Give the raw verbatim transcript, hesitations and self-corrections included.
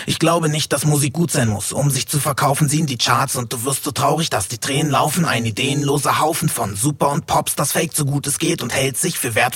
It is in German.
Ich glaube nicht, dass Musik gut sein muss. Um sich zu verkaufen, ziehen die Charts und du wirst so traurig, dass die Tränen laufen. Ein ideenloser Haufen von Super und Pops, das fake so gut es geht und hält sich für wertvoll.